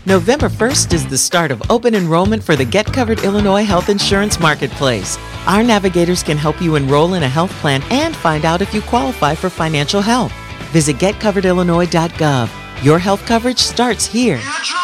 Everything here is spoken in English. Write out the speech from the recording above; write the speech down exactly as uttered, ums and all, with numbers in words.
November first is the start of open enrollment for the Get Covered Illinois Health Insurance Marketplace. Our navigators can help you enroll in a health plan and find out if you qualify for financial help. Visit get covered illinois dot gov. Your health coverage starts here. Get your